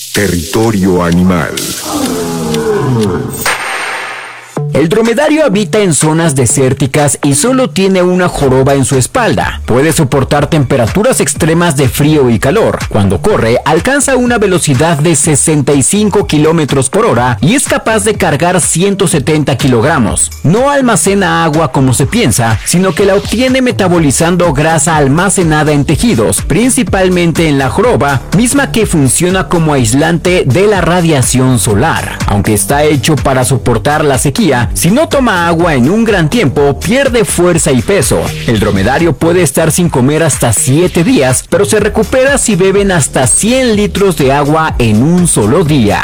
Territorio animal. El dromedario habita en zonas desérticas y solo tiene una joroba en su espalda. Puede soportar temperaturas extremas de frío y calor. Cuando corre, alcanza una velocidad de 65 kilómetros por hora y es capaz de cargar 170 kilogramos. No almacena agua como se piensa, sino que la obtiene metabolizando grasa almacenada en tejidos, principalmente en la joroba, misma que funciona como aislante de la radiación solar. Aunque está hecho para soportar la sequía, si no toma agua en un gran tiempo, pierde fuerza y peso. El dromedario puede estar sin comer hasta 7 días, pero se recupera si beben hasta 100 litros de agua en un solo día.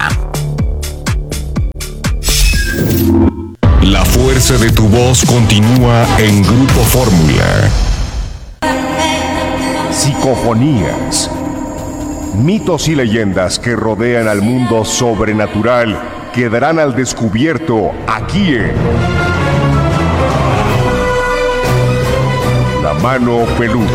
La fuerza de tu voz continúa en Grupo Fórmula. Psicofonías. Mitos y leyendas que rodean al mundo sobrenatural quedarán al descubierto aquí en La Mano Peluda.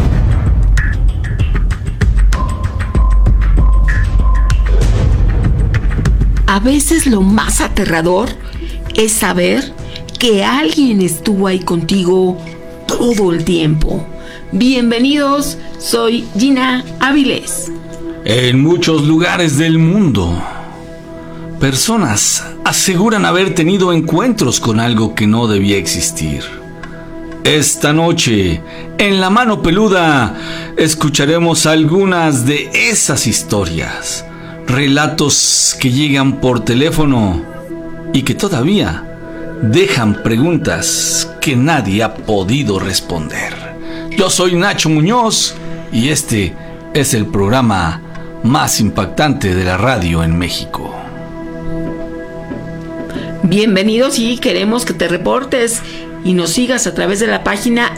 A veces lo más aterrador es saber que alguien estuvo ahí contigo todo el tiempo. Bienvenidos, soy Gina Avilés. En muchos lugares del mundo, personas aseguran haber tenido encuentros con algo que no debía existir. Esta noche, en La Mano Peluda, escucharemos algunas de esas historias, relatos que llegan por teléfono y que todavía dejan preguntas que nadie ha podido responder. Yo soy Nacho Muñoz y este es el programa más impactante de la radio en México. Bienvenidos y queremos que te reportes y nos sigas a través de la página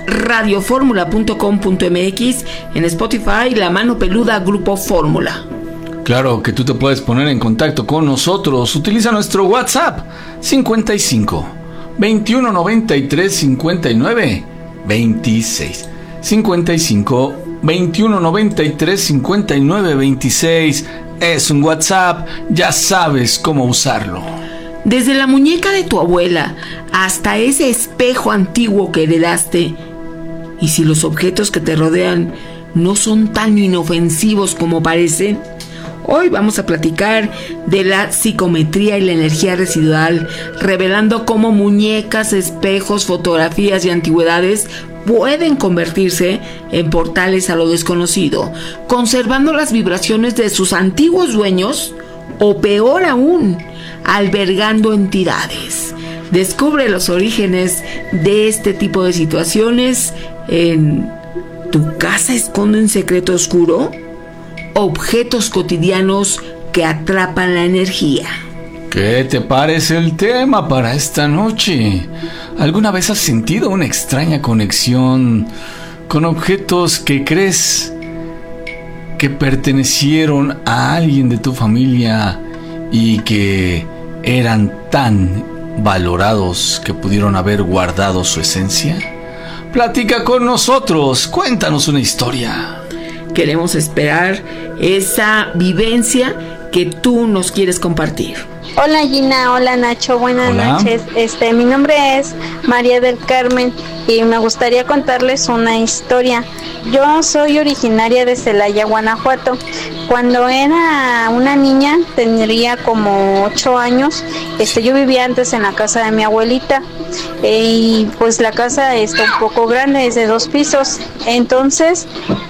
radioformula.com.mx, en Spotify, La Mano Peluda Grupo Fórmula. Claro que tú te puedes poner en contacto con nosotros. Utiliza nuestro WhatsApp 55 21 93 59 26 55 21 93 59 26. Es un WhatsApp, ya sabes cómo usarlo. Desde la muñeca de tu abuela hasta ese espejo antiguo que heredaste. Y si los objetos que te rodean no son tan inofensivos como parecen, hoy vamos a platicar de la psicometría y la energía residual, revelando cómo muñecas, espejos, fotografías y antigüedades pueden convertirse en portales a lo desconocido, conservando las vibraciones de sus antiguos dueños o peor aún, albergando entidades. Descubre los orígenes de este tipo de situaciones en ¿Tu casa esconde un secreto oscuro? Objetos cotidianos que atrapan la energía. ¿Qué te parece el tema para esta noche? ¿Alguna vez has sentido una extraña conexión con objetos que crees que pertenecieron a alguien de tu familia y que eran tan valorados que pudieron haber guardado su esencia? Platica con nosotros, cuéntanos una historia. Queremos esperar esa vivencia que tú nos quieres compartir. Hola Gina, hola Nacho, buenas noches. Mi nombre es María del Carmen y me gustaría contarles una historia. Yo soy originaria de Celaya, Guanajuato. Cuando era una niña, tendría como 8 años, yo vivía antes en la casa de mi abuelita y pues la casa está un poco grande, es de 2 pisos. Entonces,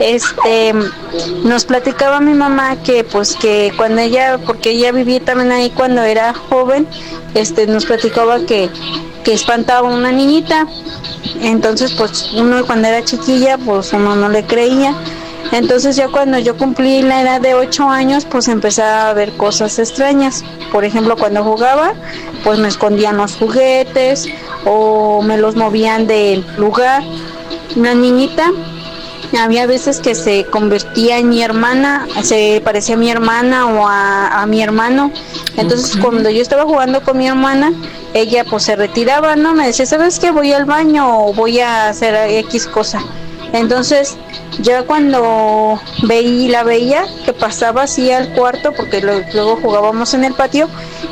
nos platicaba mi mamá que pues que cuando ella, porque ella vivía también ahí cuando era joven, nos platicaba que espantaba a una niñita. Entonces pues uno cuando era chiquilla pues uno no le creía. Entonces ya cuando yo cumplí la edad de 8 años pues empezaba a ver cosas extrañas. Por ejemplo, cuando jugaba pues me escondían los juguetes o me los movían del lugar. Una niñita, había veces que se convertía en mi hermana, se parecía a mi hermana o a mi hermano. Entonces cuando yo estaba jugando con mi hermana, ella pues se retiraba, ¿no? Me decía, ¿sabes qué? Voy al baño o voy a hacer X cosa. Entonces ya cuando la veía que pasaba así al cuarto, porque luego jugábamos en el patio,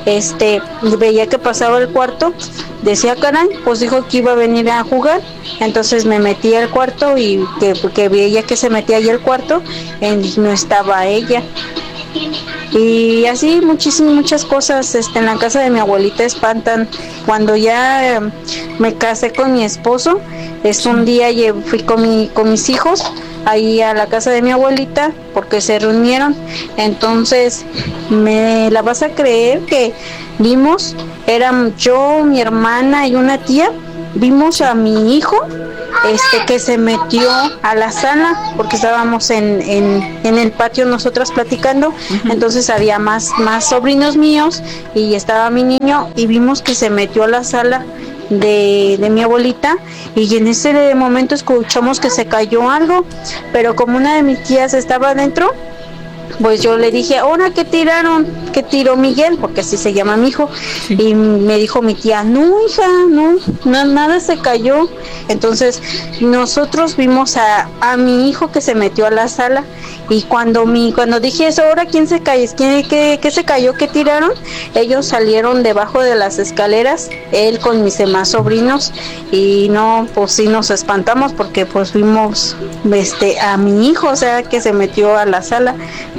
veía que pasaba al cuarto, decía, caray, pues dijo que iba a venir a jugar. Entonces me metí al cuarto y que veía que se metía ahí al cuarto y no estaba ella. Y así muchas cosas en la casa de mi abuelita espantan. Cuando ya me casé con mi esposo, un día fui con mis hijos ahí a la casa de mi abuelita porque se reunieron. Entonces me la vas a creer que vimos, eran yo, mi hermana y una tía, vimos a mi hijo que se metió a la sala porque estábamos en el patio nosotras platicando. Entonces había más sobrinos míos y estaba mi niño y vimos que se metió a la sala de mi abuelita, y en ese momento escuchamos que se cayó algo, pero como una de mis tías estaba adentro, pues yo le dije, ahora ¿qué tiraron? ¿Qué tiró Miguel? Porque así se llama mi hijo. Sí. Y me dijo mi tía, no hija, no, nada se cayó. Entonces nosotros vimos a mi hijo que se metió a la sala, y cuando dije eso, ahora ¿quién se cayó? ¿Qué se cayó? ¿Qué tiraron? Ellos salieron debajo de las escaleras, él con mis demás sobrinos, y no, pues sí nos espantamos porque pues vimos a mi hijo, o sea, que se metió a la sala.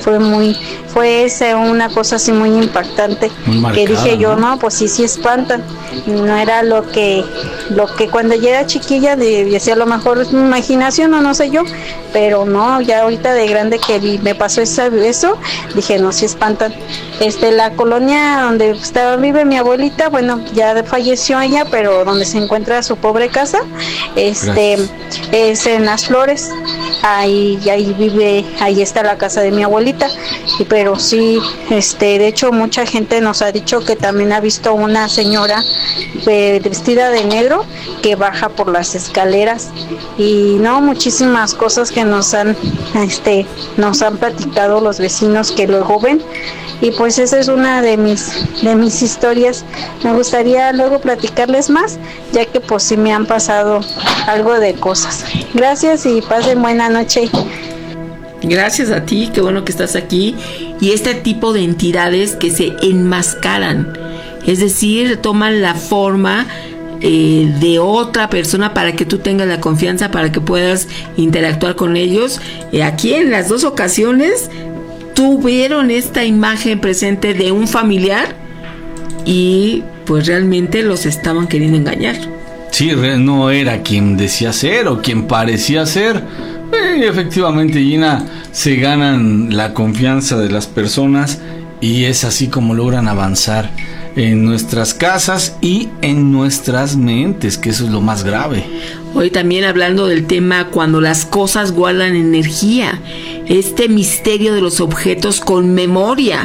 Fue una cosa así muy impactante, muy marcada, que dije yo, no, pues sí espantan. No era lo que cuando yo era chiquilla decía, a lo mejor es mi imaginación o no sé yo, pero no, ya ahorita de grande que me pasó eso, dije, no, sí espantan. La colonia donde vive mi abuelita, bueno, ya falleció ella, pero donde se encuentra su pobre casa, es en Las Flores. Ahí está la casa de mi abuelita, pero sí, de hecho mucha gente nos ha dicho que también ha visto una señora vestida de negro que baja por las escaleras, y no, muchísimas cosas que nos han platicado los vecinos que luego ven. Y pues esa es una de mis historias. Me gustaría luego platicarles más, ya que pues sí me han pasado algo de cosas. Gracias y pasen buena noche. Gracias a ti, qué bueno que estás aquí. Y este tipo de entidades que se enmascaran, es decir, toman la forma de otra persona para que tú tengas la confianza, para que puedas interactuar con ellos. Aquí en las dos ocasiones tuvieron esta imagen presente de un familiar y pues realmente los estaban queriendo engañar. Sí, no era quien decía ser o quien parecía ser. Efectivamente, Gina, se ganan la confianza de las personas y es así como logran avanzar en nuestras casas y en nuestras mentes, que eso es lo más grave. Hoy también hablando del tema cuando las cosas guardan energía, este misterio de los objetos con memoria,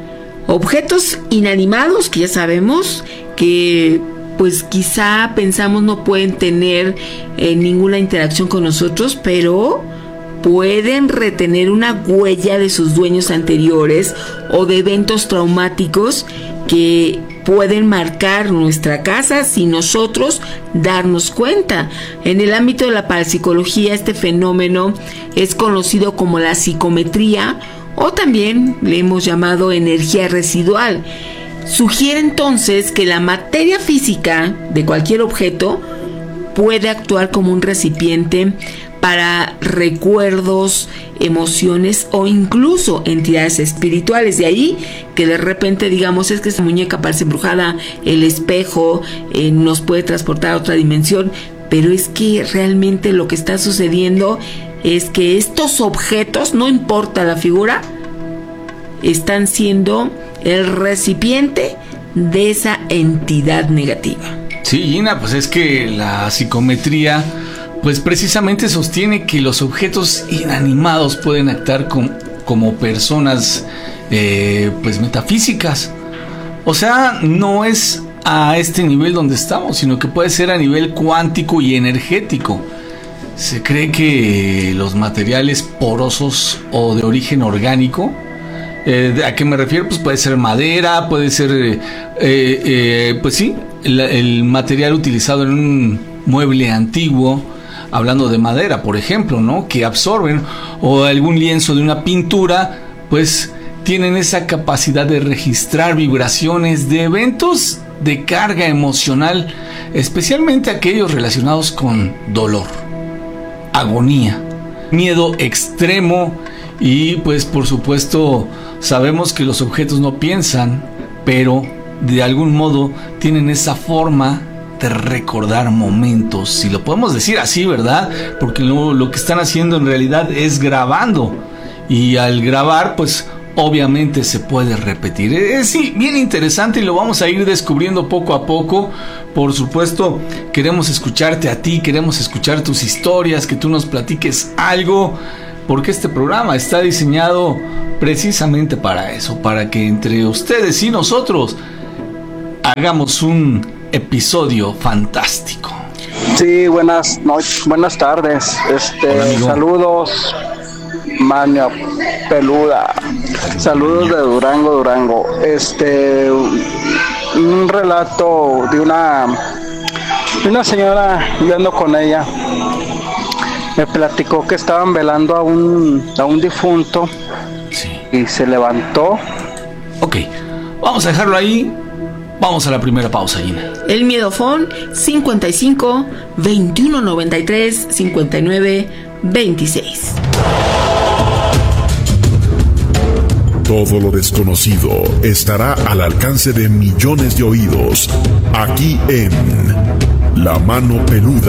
objetos inanimados que ya sabemos que pues quizá pensamos no pueden tener ninguna interacción con nosotros, pero pueden retener una huella de sus dueños anteriores o de eventos traumáticos que pueden marcar nuestra casa sin nosotros darnos cuenta. En el ámbito de la parapsicología, este fenómeno es conocido como la psicometría, o también le hemos llamado energía residual. Sugiere entonces que la materia física de cualquier objeto puede actuar como un recipiente para recuerdos, emociones o incluso entidades espirituales. De ahí que de repente digamos, es que esa muñeca parece embrujada, el espejo nos puede transportar a otra dimensión, pero es que realmente lo que está sucediendo es que estos objetos, no importa la figura, están siendo el recipiente de esa entidad negativa. Sí, Gina, pues es que la psicometría pues precisamente sostiene que los objetos inanimados pueden actuar como personas pues metafísicas. O sea, no es a este nivel donde estamos, sino que puede ser a nivel cuántico y energético. Se cree que los materiales porosos o de origen orgánico, ¿a qué me refiero? Pues puede ser madera, puede ser pues sí, el material utilizado en un mueble antiguo, hablando de madera, por ejemplo, ¿no? Que absorben, o algún lienzo de una pintura, pues tienen esa capacidad de registrar vibraciones de eventos de carga emocional, especialmente aquellos relacionados con dolor, agonía, miedo extremo. Y pues por supuesto sabemos que los objetos no piensan, pero de algún modo tienen esa forma de recordar momentos, si lo podemos decir así, ¿verdad? Porque lo que están haciendo en realidad es grabando, y al grabar pues obviamente se puede repetir. Es bien interesante y lo vamos a ir descubriendo poco a poco. Por supuesto, queremos escucharte a ti, queremos escuchar tus historias, que tú nos platiques algo, porque este programa está diseñado precisamente para eso, para que entre ustedes y nosotros hagamos un episodio fantástico. Sí, buenas noches, buenas tardes. Hola, saludos, Mano Peluda. Saludos de Durango. Un relato de una señora, yo ando con ella. Me platicó que estaban velando a un difunto. Sí. Y se levantó. Ok, vamos a dejarlo ahí. Vamos a la primera pausa, Gina. El Miedofón 55 21 93 59 26. Todo lo desconocido estará al alcance de millones de oídos, aquí en La Mano Peluda.